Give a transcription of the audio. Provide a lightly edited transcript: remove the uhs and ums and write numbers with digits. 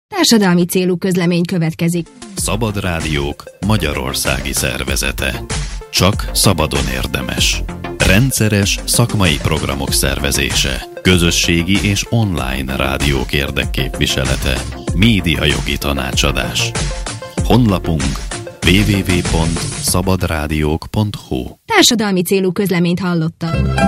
Társadalmi célú közlemény következik. Szabad Rádiók magyarországi szervezete. Csak szabadon érdemes. Rendszeres szakmai programok szervezése. Közösségi és online rádiók érdekképviselete. Médiajogi tanácsadás. Honlapunk www.szabadrádiók.hu. Társadalmi célú közleményt hallottak.